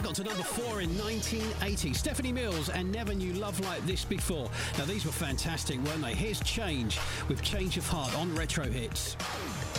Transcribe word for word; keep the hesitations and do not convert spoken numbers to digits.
That got to number four in nineteen eighty. Stephanie Mills and Never Knew Love Like This Before. Now, these were fantastic, weren't they? Here's Change with Change of Heart on Retro Hits.